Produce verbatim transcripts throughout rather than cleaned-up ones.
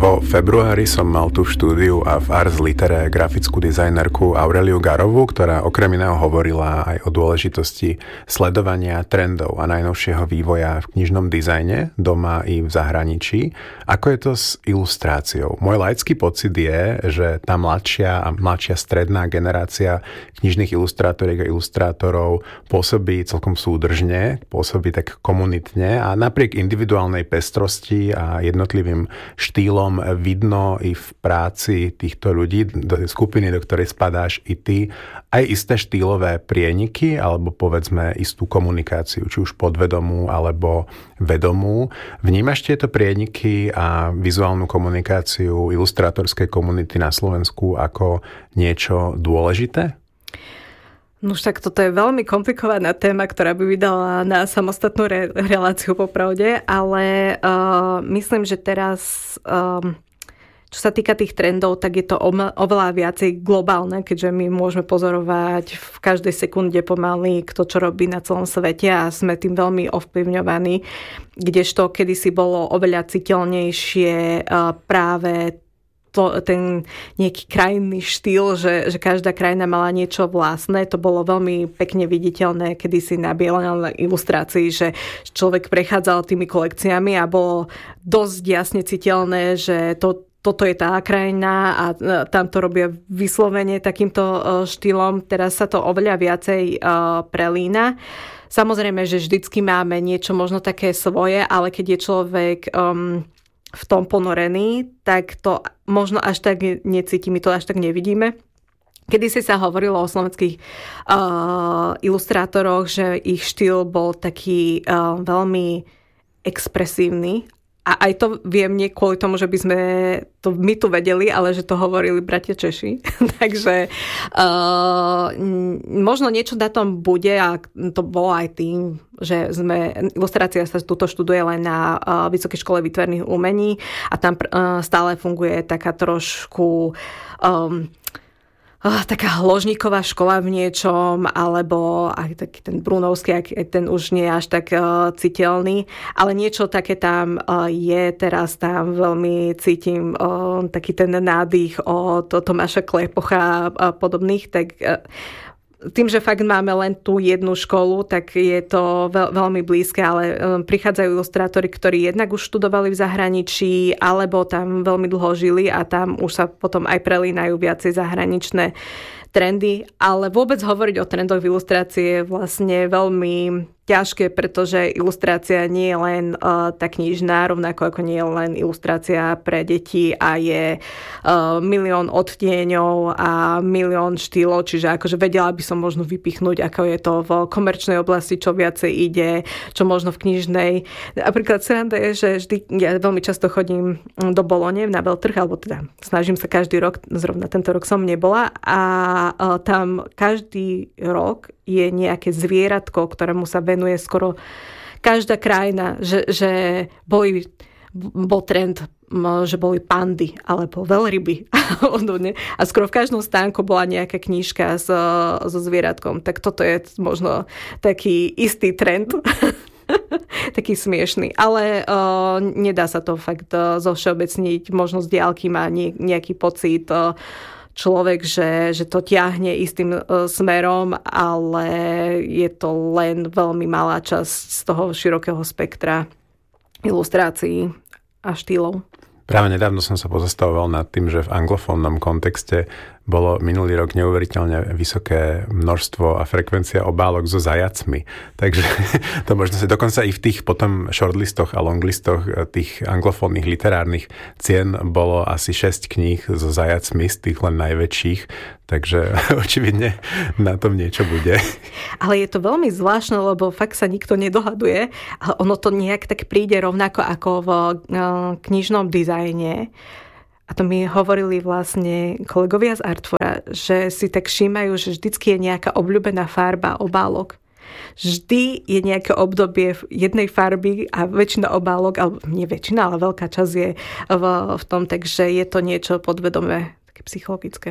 Vo februári som mal tu v štúdiu a v Ars Litere grafickú dizajnerku Aureliu Garovú, ktorá okrem iného hovorila aj o dôležitosti sledovania trendov a najnovšieho vývoja v knižnom dizajne doma i v zahraničí. Ako je to s ilustráciou? Môj laický pocit je, že tá mladšia a mladšia stredná generácia knižných ilustrátoriek a ilustrátorov pôsobí celkom súdržne, pôsobí tak komunitne a napriek individuálnej pestrosti a jednotlivým štýlom vidno i v práci týchto ľudí, do skupiny, do ktorej spadáš i ty, aj isté štýlové prieniky, alebo povedzme istú komunikáciu, či už podvedomú, alebo vedomú. Vnímaš tieto prieniky a vizuálnu komunikáciu ilustrátorskej komunity na Slovensku ako niečo dôležité? No už tak toto je veľmi komplikovaná téma, ktorá by vydala na samostatnú re- reláciu popravde, ale uh, myslím, že teraz, um, čo sa týka tých trendov, tak je to oveľa viacej globálne, keďže my môžeme pozorovať v každej sekunde pomaly, kto čo robí na celom svete a sme tým veľmi ovplyvňovaní, kdežto kedysi bolo oveľa citeľnejšie uh, práve To, ten nejaký krajinný štýl, že, že každá krajina mala niečo vlastné. To bolo veľmi pekne viditeľné kedysi na bielej ilustrácii, že človek prechádzal tými kolekciami a bolo dosť jasne citeľné, že to, toto je tá krajina a tam to robia vyslovene takýmto štýlom. Teraz sa to oveľa viacej prelína. Samozrejme, že vždycky máme niečo možno také svoje, ale keď je človek um, v tom ponorený, tak to možno až tak necíti, my to až tak nevidíme. Kedysi sa hovorilo o slovenských uh, ilustrátoroch, že ich štýl bol taký uh, veľmi expresívny. A aj to viem nie kvôli tomu, že by sme to my tu vedeli, ale že to hovorili bratia Češi. Takže uh, možno niečo na tom bude a to bolo aj tým, že sme, ilustrácia sa tuto študuje len na uh, Vysokej škole výtvarných umení a tam uh, stále funguje taká trošku um, Oh, taká hložníková škola v niečom, alebo aj taký ten brunovský, aj ten už nie je až tak uh, citeľný, ale niečo také tam uh, je, teraz tam veľmi cítim uh, taký ten nádych od Tomáša Klepocha a podobných, tak uh, tým, že fakt máme len tú jednu školu, tak je to veľ, veľmi blízke, ale um, prichádzajú ilustrátori, ktorí jednak už študovali v zahraničí, alebo tam veľmi dlho žili a tam už sa potom aj prelínajú viacej zahraničné trendy, ale vôbec hovoriť o trendoch v ilustrácii je vlastne veľmi ťažké, pretože ilustrácia nie je len uh, tá knižná, rovnako ako nie je len ilustrácia pre deti a je uh, milión odtieňov a milión štýlov, čiže akože vedela by som možno vypichnúť, ako je to v komerčnej oblasti, čo viacej ide, čo možno v knižnej. Napríklad sranda je, že vždy, ja veľmi často chodím do Bolone na veľtrh, alebo teda snažím sa každý rok, zrovna tento rok som nebola a uh, tam každý rok je nejaké zvieratko, ktorému sa venuje skoro každá krajina, že, že boli, bol trend, že boli pandy alebo veľryby. A skoro v každom stánku bola nejaká knižka so, so zvieratkom. Tak toto je možno taký istý trend. Taký smiešný. Ale uh, nedá sa to fakt uh, zovšeobecniť. Možno z diaľky má nie, nejaký pocit uh, človek, že, že to ťahne istým uh, smerom, ale je to len veľmi malá časť z toho širokého spektra ilustrácií a štýlov. Práve nedávno som sa pozastavoval nad tým, že v anglofónnom kontexte bolo minulý rok neuveriteľne vysoké množstvo a frekvencia obálok so zajacmi. Takže to možno sa dokonca i v tých potom shortlistoch a longlistoch tých anglofónnych literárnych cien bolo asi šesť kníh so zajacmi z tých len najväčších. Takže očividne na tom niečo bude. Ale je to veľmi zvláštne, lebo fakt sa nikto nedohaduje. Ono to nejak tak príde rovnako ako v knižnom dizajne. A to mi hovorili vlastne kolegovia z Artfora, že si tak všímajú, že vždycky je nejaká obľúbená farba obálok. Vždy je nejaké obdobie jednej farby a väčšina obálok, alebo nie väčšina, ale veľká časť je v, v tom, takže je to niečo podvedomé, také psychologické.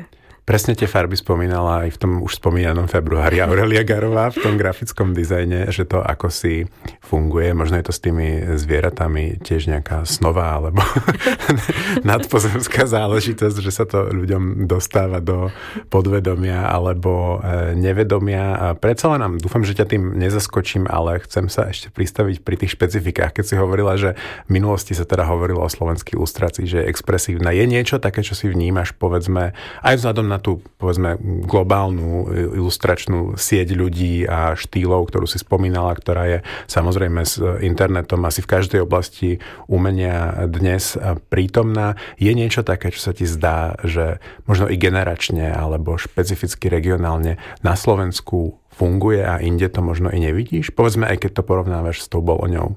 Presne tie farby spomínala aj v tom už spomínanom februári Aurelia Garová v tom grafickom dizajne, že to ako si funguje. Možno je to s tými zvieratami tiež nejaká snová alebo nadpozemská záležitosť, že sa to ľuďom dostáva do podvedomia alebo nevedomia. A predsa len nám, dúfam, že ťa tým nezaskočím, ale chcem sa ešte pristaviť pri tých špecifikách. Keď si hovorila, že v minulosti sa teda hovorilo o slovenskej ilustrácii, že je expresívna. Je niečo také, čo si vnímaš, povedzme, aj vzhľadom na tú, povedzme, globálnu ilustračnú sieť ľudí a štýlov, ktorú si spomínala, ktorá je samozrejme s internetom asi v každej oblasti umenia dnes prítomná. Je niečo také, čo sa ti zdá, že možno i generačne alebo špecificky regionálne na Slovensku funguje a inde to možno i nevidíš? Povedzme, aj keď to porovnávaš s tou Boloňou.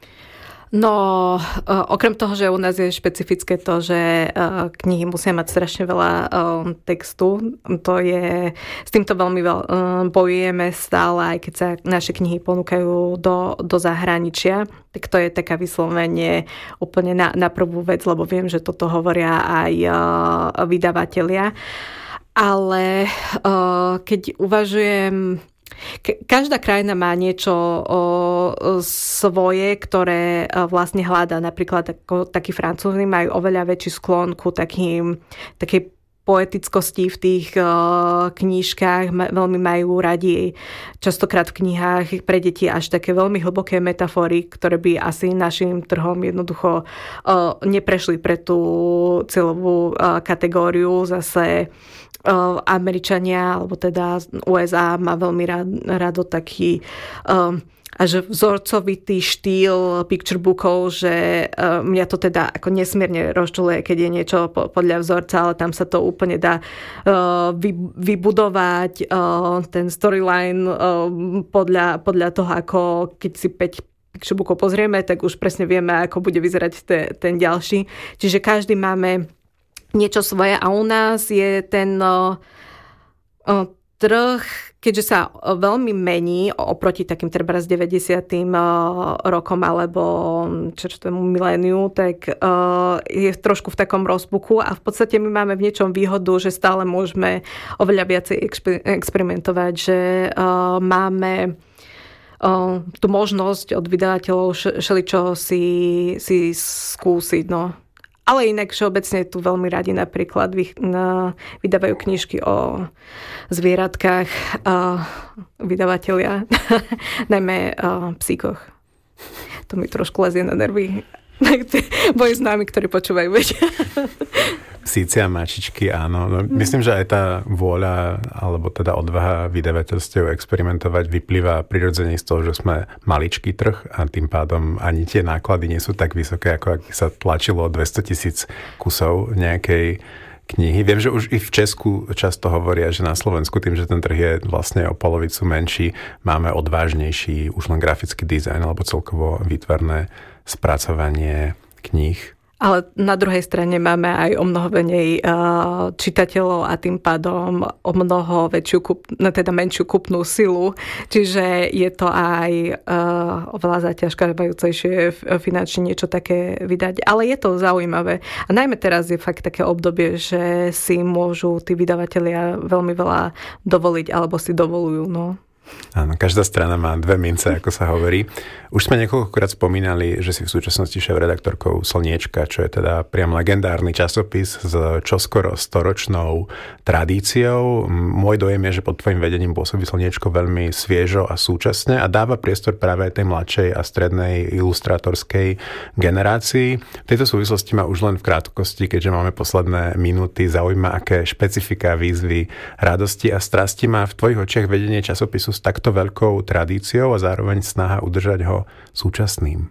No, okrem toho, že u nás je špecifické to, že knihy musia mať strašne veľa textu, to je, s týmto veľmi veľ, bojujeme stále, aj keď sa naše knihy ponúkajú do, do zahraničia, tak to je taká vyslovene úplne na, na prvú vec, lebo viem, že toto hovoria aj vydavatelia. Ale keď uvažujem, každá krajina má niečo o, o, svoje, ktoré vlastne hľadá. Napríklad ako, takí Francúzi majú oveľa väčší sklon ku takým, takej poetickosti v tých uh, knížkach. Ma, veľmi majú radi častokrát v knihách pre deti až také veľmi hlboké metafory, ktoré by asi našim trhom jednoducho uh, neprešli pre tú cieľovú uh, kategóriu. Zase Američania, alebo teda ú es á má veľmi rád, rado taký um, až vzorcovitý štýl picture bookov, že um, mňa to teda ako nesmierne rozčuluje, keď je niečo po, podľa vzorca, ale tam sa to úplne dá uh, vy, vybudovať uh, ten storyline uh, podľa, podľa toho, ako keď si päť picture bookov pozrieme, tak už presne vieme, ako bude vyzerať te, ten ďalší. Čiže každý máme niečo svoje a u nás je ten uh, uh, trh, keďže sa veľmi mení oproti takým treba z deväťdesiatym uh, rokom alebo čerstvému miléniu, tak uh, je trošku v takom rozpuku a v podstate my máme v niečom výhodu, že stále môžeme oveľa viacej exper- experimentovať, že uh, máme uh, tú možnosť od vydavateľov šeličo si, si skúsiť, no. Ale inak všeobecne tu veľmi radi napríklad vy, na, vydávajú knižky o zvieratkách a vydavatelia, najmä a psíkoch. To mi trošku lezie na nervy. Moji známi, ktorí počúvajú, veď. Psíci a mačičky, áno. No, myslím, že aj tá vôľa, alebo teda odvaha vydavateľstiev experimentovať vyplýva prirodzene z toho, že sme maličký trh a tým pádom ani tie náklady nie sú tak vysoké, ako ak sa tlačilo dvestotisíc kusov nejakej knihy. Viem, že už i v Česku často hovoria, že na Slovensku tým, že ten trh je vlastne o polovicu menší, máme odvážnejší už len grafický dizajn alebo celkovo výtvarné spracovanie kníh. Ale na druhej strane máme aj o mnoho menej uh, čitateľov a tým pádom o mnoho väčšiu, kup, teda menšiu kupnú silu. Čiže je to aj uh, oveľa zaťažkávajúcejšie finančne niečo také vydať. Ale je to zaujímavé. A najmä teraz je fakt také obdobie, že si môžu tí vydavatelia veľmi veľa dovoliť alebo si dovolujú, no. Áno, každá strana má dve mince, ako sa hovorí. Už sme niekoľkokrát spomínali, že si v súčasnosti šéf-redaktorkou Slniečka, čo je teda priam legendárny časopis s čoskoro storočnou tradíciou. Môj dojem je, že pod tvojim vedením pôsobí Slniečko veľmi sviežo a súčasne a dáva priestor práve aj tej mladšej a strednej ilustrátorskej generácii. V tejto súvislosti ma už len v krátkosti, keďže máme posledné minúty, zaujíma, aké špecifika, výzvy, radosti a strasti má v tvojich očiach vedenie časopisu s takto veľkou tradíciou a zároveň snaha udržať ho súčasným?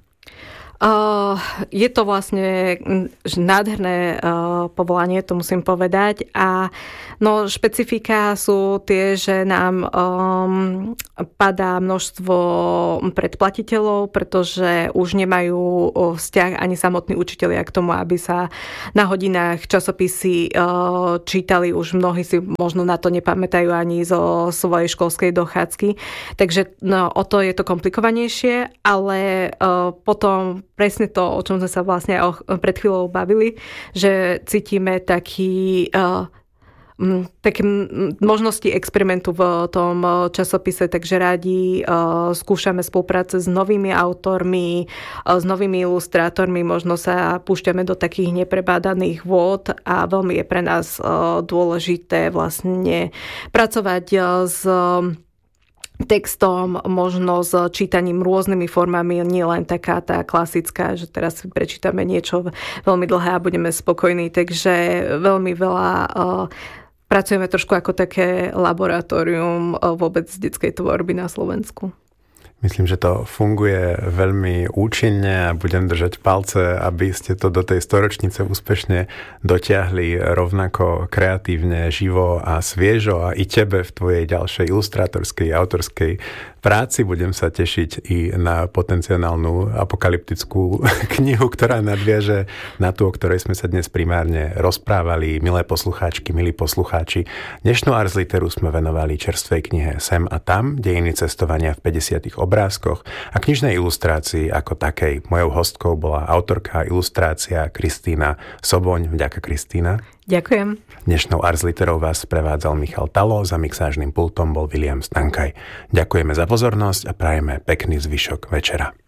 Uh, je to vlastne nádherné uh, povolanie, to musím povedať. A no, špecifika sú tie, že nám um, padá množstvo predplatiteľov, pretože už nemajú vzťah ani samotní učitelia k tomu, aby sa na hodinách časopisy uh, čítali. Už mnohí si možno na to nepamätajú ani zo svojej školskej dochádzky. Takže no, o to je to komplikovanejšie, ale uh, potom presne to, o čom sme sa vlastne pred chvíľou bavili, že cítime taký uh, také možnosti experimentu v tom časopise, takže radi skúšame spolupráce s novými autormi, s novými ilustrátormi, možno sa púšťame do takých neprebádaných vôd a veľmi je pre nás dôležité vlastne pracovať s textom, možno s čítaním rôznymi formami, nie len taká tá klasická, že teraz si prečítame niečo veľmi dlhé a budeme spokojní, takže veľmi veľa uh, pracujeme trošku ako také laboratórium uh, vôbec z detskej tvorby na Slovensku. Myslím, že to funguje veľmi účinne a budem držať palce, aby ste to do tej storočnice úspešne dotiahli rovnako kreatívne, živo a sviežo a i tebe v tvojej ďalšej ilustrátorskej, autorskej práci. Budem sa tešiť i na potenciálnu apokalyptickú knihu, ktorá nadviaže na tú, o ktorej sme sa dnes primárne rozprávali. Milé poslucháčky, milí poslucháči, dnešnú Ars Literu sme venovali čerstvej knihe Sem a tam, dejiny cestovania v päťdesiatych obrázkoch a knižnej ilustrácii ako takej. Mojou hostkou bola autorka ilustrácia Kristína Soboň. Vďaka, Kristína. Ďakujem. Dnešnou Ars Literou vás prevádzal Michal Talo, za mixážnym pultom bol William Stankaj. Ďakujeme za pozornosť a prajeme pekný zvyšok večera.